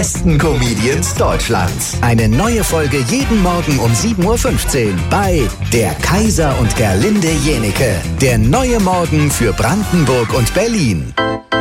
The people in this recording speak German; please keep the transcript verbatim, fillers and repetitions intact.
besten Comedians Deutschlands. Eine neue Folge jeden Morgen um sieben Uhr fünfzehn bei Der Kaiser und Gerlinde Jenieke. Der neue Morgen für Brandenburg und Berlin.